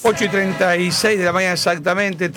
8:36 de la mañana exactamente,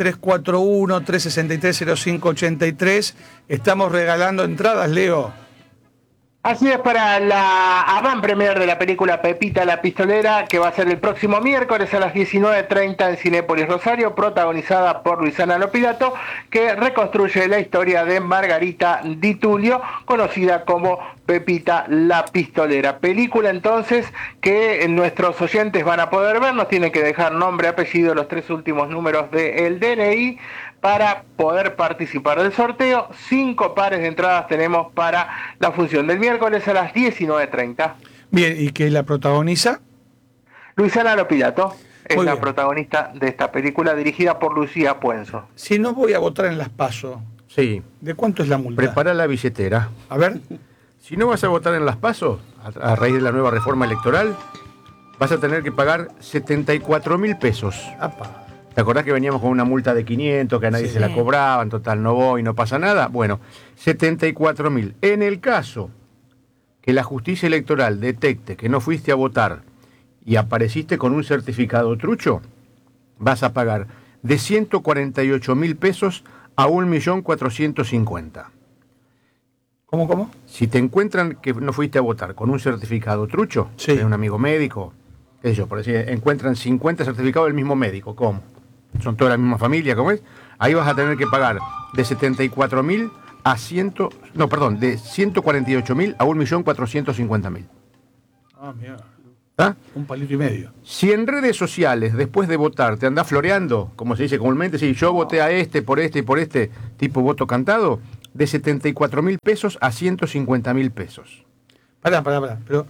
341-363-0583. Estamos regalando entradas, Leo. Así es, para la avant premier de la película Pepita la Pistolera, que va a ser el próximo miércoles a las 19:30 en Cinépolis Rosario, protagonizada por Luisana Lopilato, que reconstruye la historia de Margarita Di Tullio, conocida como Pepita la Pistolera. Película entonces que nuestros oyentes van a poder ver, nos tienen que dejar nombre, apellido, los 3 últimos números del DNI, para poder participar del sorteo. 5 pares de entradas tenemos para la función del miércoles a las 19:30. Bien, ¿y que la protagoniza? Luisana Lopilato es Muy la bien. protagonista de esta película, dirigida por Lucía Puenzo. Si no voy a votar en las PASO, Sí. ¿de cuánto es la multa? Prepara la billetera. A ver. Si no vas a votar en las PASO, a raíz de la nueva reforma electoral, vas a tener que pagar 74.000 pesos. Apa. ¿Te acordás que veníamos con una multa de 500, que a nadie Sí. se la cobraban, total no voy, no pasa nada? Bueno, 74.000. En el caso que la justicia electoral detecte que no fuiste a votar y apareciste con un certificado trucho, vas a pagar de 148.000 pesos a 1.450.000. ¿Cómo? Si te encuentran que no fuiste a votar con un certificado trucho, Sí. de un amigo médico, qué sé yo, por decir, encuentran 50 certificados del mismo médico, ¿cómo? Son toda la misma familia, ¿cómo es? Ahí vas a tener que pagar de 74.000 a de 148.000 a 1.450.000. Ah, mira. ¿Está? Un palito y medio. Si en redes sociales, después de votar, te andás floreando, como se dice comúnmente, si yo voté a este, por este y por este, tipo voto cantado, de 74.000 pesos a 150.000 pesos. Pará. Pero,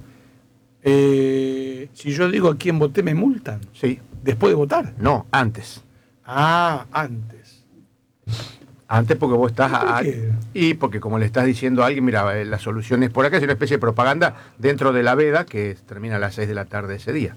si yo digo a quién voté, ¿me multan? Sí. ¿Después de votar? No, antes. Ah, antes. Antes porque vos estás... ¿Por qué? Y porque como le estás diciendo a alguien, mira, la solución es por acá, es una especie de propaganda dentro de la veda que termina a las 6 de la tarde ese día.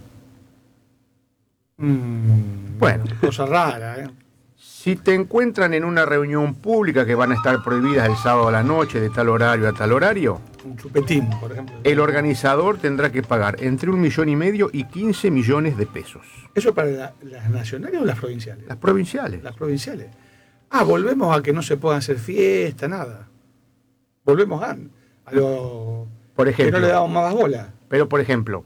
Bueno. Cosa rara, ¿eh? Si te encuentran en una reunión pública que van a estar prohibidas el sábado a la noche de tal horario a tal horario, Un chupetín, por ejemplo. el organizador tendrá que pagar entre 1,5 millones y 15 millones de pesos. ¿Eso para las nacionales o las provinciales? Las provinciales. Las provinciales. Ah, volvemos a que no se puedan hacer fiesta, nada. Volvemos a lo Por que ejemplo. no le damos más bola. Pero, por ejemplo,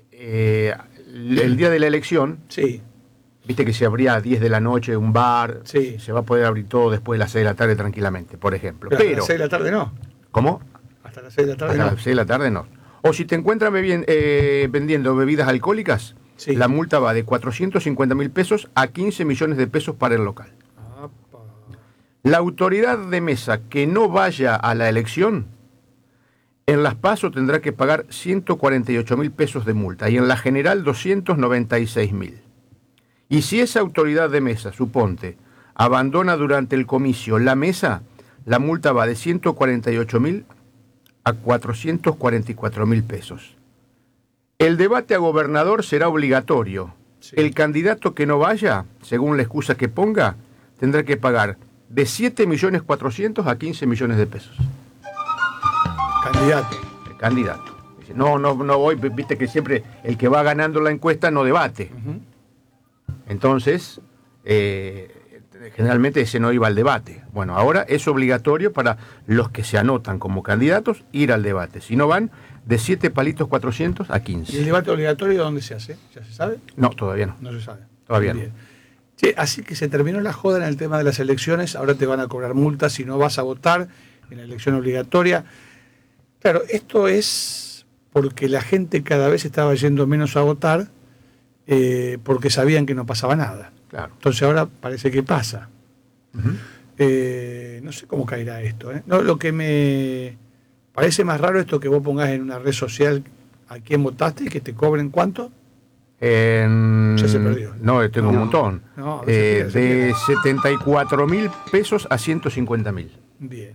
el día de la elección, Sí, viste que se abría a 10 de la noche un bar, Sí. se va a poder abrir todo después de las 6 de la tarde tranquilamente, por ejemplo. pero hasta Pero, las 6 de la tarde no. ¿cómo? Hasta las 6 de la tarde Hasta no. las 6 de la tarde no. O si te encuentran vendiendo bebidas alcohólicas, Sí. la multa va de 450.000 pesos a 15 millones de pesos para el local. Apa. La autoridad de mesa que no vaya a la elección, en las PASO tendrá que pagar 148.000 pesos de multa y en la general 296.000. Y si esa autoridad de mesa, suponte, abandona durante el comicio la mesa, la multa va de 148.000 a 444.000 pesos. El debate a gobernador será obligatorio. Sí. El candidato que no vaya, según la excusa que ponga, tendrá que pagar de 7.400.000 a 15 millones de pesos. Candidato. El candidato. Dice, no voy, viste que siempre el que va ganando la encuesta no debate. Ujú. Entonces, generalmente ese no iba al debate. Bueno, ahora es obligatorio para los que se anotan como candidatos ir al debate. Si no van, de 7.400.000 a ¿Y el 15. debate obligatorio dónde se hace? ¿Ya se sabe? No, todavía no. No se sabe. Todavía no. Bien. Che, así que se terminó la joda en el tema de las elecciones. Ahora te van a cobrar multas si no vas a votar en la elección obligatoria. Claro, esto es porque la gente cada vez estaba yendo menos a votar porque sabían que no pasaba nada. Claro. Entonces ahora parece que pasa. Ujú. No sé cómo caerá esto. No, lo que me parece más raro esto que vos pongas en una red social a quién votaste y que te cobren cuánto. Ya se perdió. No, tengo un No. montón. No, se pierde. De 74.000 pesos a 150.000. Bien.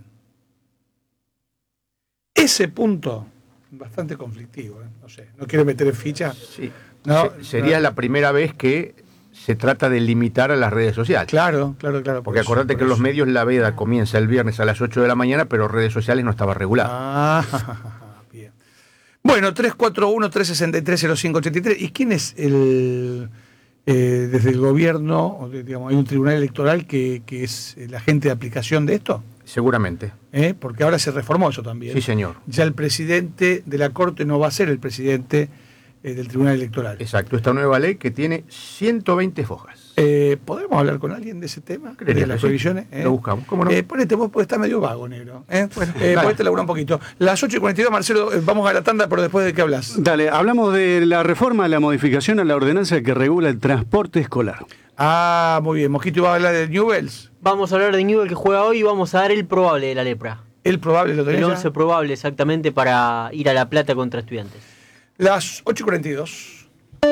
Ese punto, bastante conflictivo. No sé, no quiero meter en ficha. Sí. No, Sería no. la primera vez que se trata de limitar a las redes sociales. Claro. Porque por eso, acordate por que en los eso. medios la veda comienza el viernes a las 8 de la mañana, pero redes sociales no estaba regulado. Bien. Bueno, 341-363-0583. ¿Y quién es desde el gobierno, digamos, hay un tribunal electoral que es el agente de aplicación de esto? Seguramente. Porque ahora se reformó eso también. Sí, señor. Ya el presidente de la Corte no va a ser el presidente del Tribunal Electoral. Exacto, esta nueva ley que tiene 120 hojas. ¿Podemos hablar con alguien de ese tema? Creería De las que sí. prohibiciones. Lo buscamos, ¿cómo no? Ponete vos, porque está medio vago, negro. Bueno, Ponete a laburar un poquito. Las 8:42, Marcelo, vamos a la tanda, pero después de qué hablas. Dale, hablamos de la reforma, la modificación a la ordenanza que regula el transporte escolar. Ah, muy bien. Mosquito va a hablar de Newells. Vamos a hablar de Newell que juega hoy y vamos a dar el probable de la lepra. El probable lo tenés El ya. 11 probable exactamente para ir a La Plata contra Estudiantes. Las 8:42.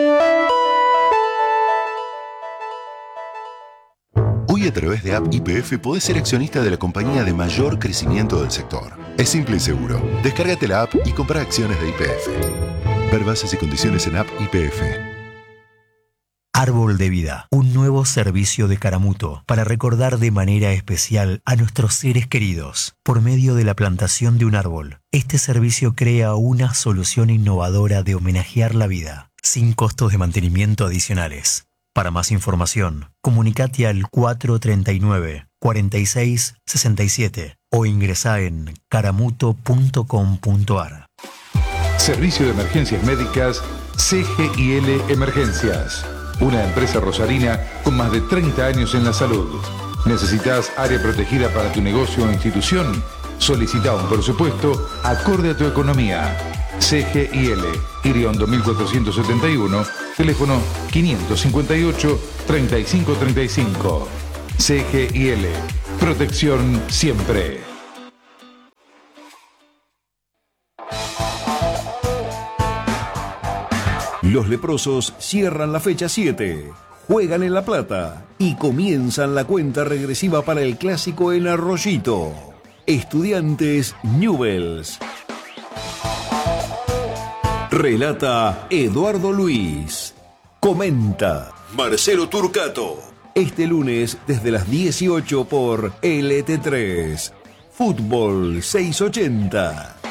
Hoy a través de App YPF podés ser accionista de la compañía de mayor crecimiento del sector. Es simple y seguro. Descárgate la app y compra acciones de YPF. Ver bases y condiciones en App YPF. Árbol de Vida, un nuevo servicio de Caramuto para recordar de manera especial a nuestros seres queridos. Por medio de la plantación de un árbol, este servicio crea una solución innovadora de homenajear la vida, sin costos de mantenimiento adicionales. Para más información, comunicate al 439-4667 o ingresá en caramuto.com.ar. Servicio de Emergencias Médicas CGIL Emergencias. Una empresa rosarina con más de 30 años en la salud. ¿Necesitas área protegida para tu negocio o institución? Solicita un presupuesto acorde a tu economía. CGIL, Iriondo 1471, teléfono 558-3535. CGIL, protección siempre. Los leprosos cierran la fecha 7, juegan en La Plata y comienzan la cuenta regresiva para el clásico en Arroyito. Estudiantes Newells. Relata Eduardo Luis. Comenta Marcelo Turcato. Este lunes desde las 18 por LT3. Fútbol 680.